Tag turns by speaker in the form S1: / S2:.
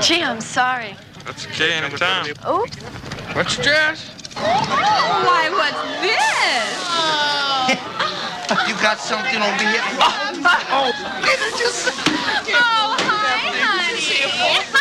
S1: Gee, I'm sorry.
S2: That's okay, anytime.
S1: Oh?
S2: What's your dress?
S1: Why, what's this?
S3: You got something over here? Oh,
S1: Oh, hi, honey.